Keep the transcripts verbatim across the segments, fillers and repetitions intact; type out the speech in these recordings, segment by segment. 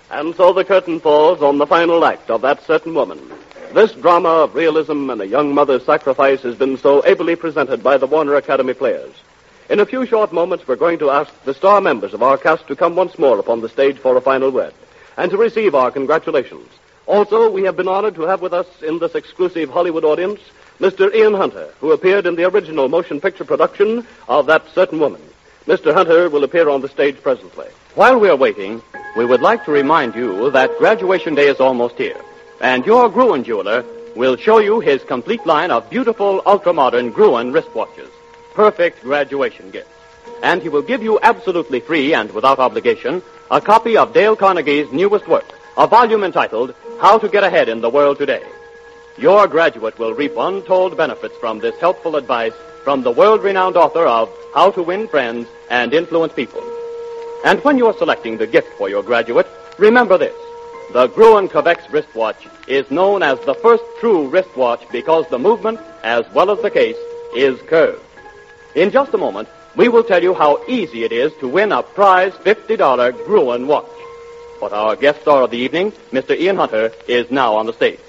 And so the curtain falls on the final act of That Certain Woman. This drama of realism and a young mother's sacrifice has been so ably presented by the Warner Academy players. In a few short moments, we're going to ask the star members of our cast to come once more upon the stage for a final word and to receive our congratulations. Also, we have been honored to have with us in this exclusive Hollywood audience Mister Ian Hunter, who appeared in the original motion picture production of That Certain Woman. Mister Hunter will appear on the stage presently. While we are waiting, we would like to remind you that graduation day is almost here, and your Gruen jeweler will show you his complete line of beautiful, ultra-modern Gruen wristwatches, perfect graduation gifts. And he will give you absolutely free and without obligation a copy of Dale Carnegie's newest work, a volume entitled How to Get Ahead in the World Today. Your graduate will reap untold benefits from this helpful advice from the world-renowned author of How to Win Friends and Influence People. And when you are selecting the gift for your graduate, remember this. The Gruen Covex wristwatch is known as the first true wristwatch because the movement, as well as the case, is curved. In just a moment, we will tell you how easy it is to win a prize fifty dollars Gruen watch. But our guest star of the evening, Mister Ian Hunter, is now on the stage.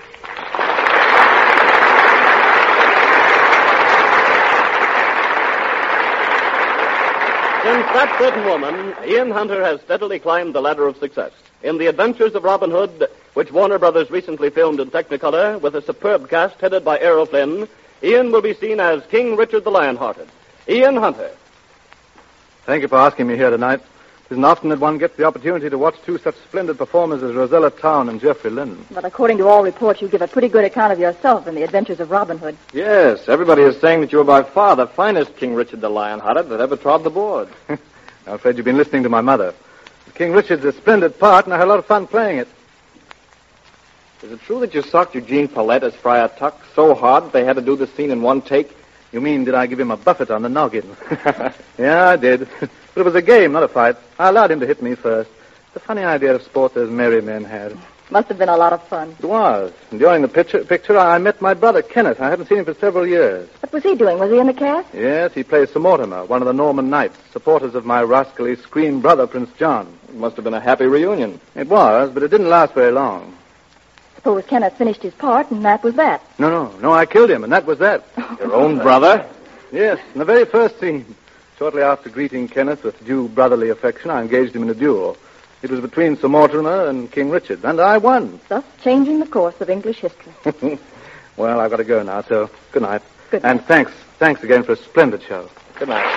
Since That Certain Woman, Ian Hunter has steadily climbed the ladder of success. In The Adventures of Robin Hood, which Warner Brothers recently filmed in Technicolor with a superb cast headed by Errol Flynn, Ian will be seen as King Richard the Lionhearted. Ian Hunter. Thank you for asking me here tonight. It isn't often that one gets the opportunity to watch two such splendid performers as Rosella Town and Geoffrey Lynn. But according to all reports, you give a pretty good account of yourself in The Adventures of Robin Hood. Yes, everybody is saying that you are by far the finest King Richard the Lionhearted that ever trod the board. I'm afraid you've been listening to my mother. King Richard's a splendid part, and I had a lot of fun playing it. Is it true that you socked Eugene Paulette as Friar Tuck so hard that they had to do the scene in one take? You mean, did I give him a buffet on the noggin? Yeah, I did. But it was a game, not a fight. I allowed him to hit me first. It's a funny idea of sport those merry men had. Must have been a lot of fun. It was. And during the picture, picture, I met my brother, Kenneth. I haven't seen him for several years. What was he doing? Was he in the cast? Yes, he plays Sir Mortimer, one of the Norman Knights, supporters of my rascally screen brother, Prince John. It must have been a happy reunion. It was, but it didn't last very long. Suppose Kenneth finished his part, and that was that. No, no, no, I killed him, and that was that. Your own brother? Yes, in the very first scene. Shortly after greeting Kenneth with due brotherly affection, I engaged him in a duel. It was between Sir Mortimer and King Richard, and I won. Thus changing the course of English history. Well, I've got to go now, so good night. Good night. And thanks, thanks again for a splendid show. Good night.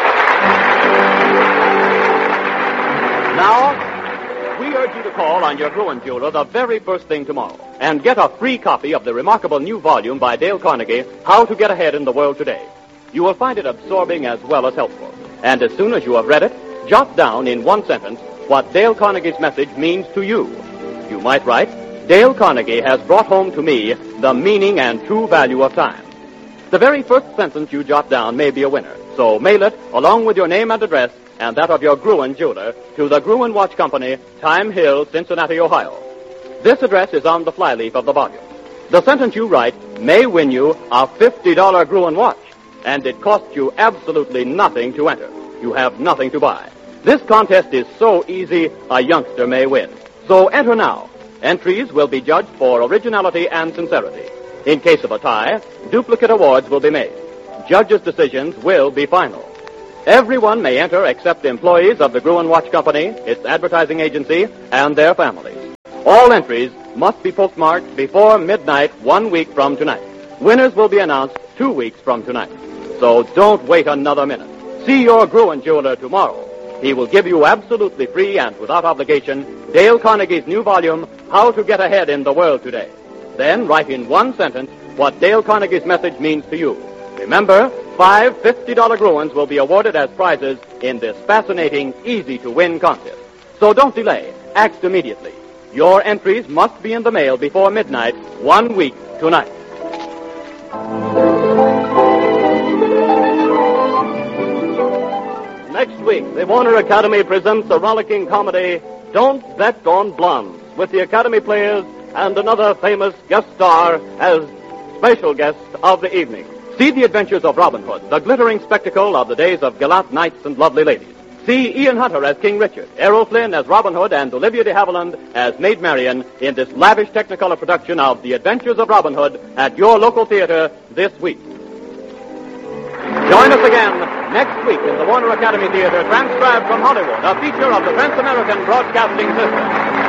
Now, we urge you to call on your Gruen jeweler the very first thing tomorrow and get a free copy of the remarkable new volume by Dale Carnegie, How to Get Ahead in the World Today. You will find it absorbing as well as helpful. And as soon as you have read it, jot down in one sentence what Dale Carnegie's message means to you. You might write, Dale Carnegie has brought home to me the meaning and true value of time. The very first sentence you jot down may be a winner. So mail it, along with your name and address, and that of your Gruen jeweler, to the Gruen Watch Company, Time Hill, Cincinnati, Ohio. This address is on the flyleaf of the volume. The sentence you write may win you a fifty dollars Gruen watch, and it costs you absolutely nothing to enter. You have nothing to buy. This contest is so easy, a youngster may win. So enter now. Entries will be judged for originality and sincerity. In case of a tie, duplicate awards will be made. Judges' decisions will be final. Everyone may enter except employees of the Gruen Watch Company, its advertising agency, and their families. All entries must be postmarked before midnight one week from tonight. Winners will be announced two weeks from tonight. So don't wait another minute. See your Gruen jeweler tomorrow. He will give you absolutely free and without obligation Dale Carnegie's new volume, How to Get Ahead in the World Today. Then write in one sentence what Dale Carnegie's message means to you. Remember, five fifty dollars Gruens will be awarded as prizes in this fascinating, easy-to-win contest. So don't delay. Act immediately. Your entries must be in the mail before midnight, one week tonight. Next week, the Warner Academy presents a rollicking comedy, Don't Bet on Blondes, with the Academy players and another famous guest star as special guest of the evening. See The Adventures of Robin Hood, the glittering spectacle of the days of gallant knights and lovely ladies. See See Ian Hunter as King Richard, Errol Flynn as Robin Hood, and Olivia de Havilland as Maid Marian in this lavish Technicolor production of The Adventures of Robin Hood at your local theater this week. Join us again next week in the Warner Academy Theater, transcribed from Hollywood, a feature of the Trans-American Broadcasting System.